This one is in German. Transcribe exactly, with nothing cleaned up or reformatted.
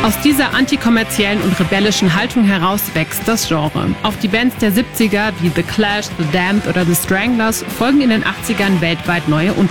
Aus dieser antikommerziellen und rebellischen Haltung heraus wächst das Genre. Auf die Bands der siebziger wie The Clash, The Damned oder The Stranglers folgen in den achtzigern weltweit neue Unterschiede.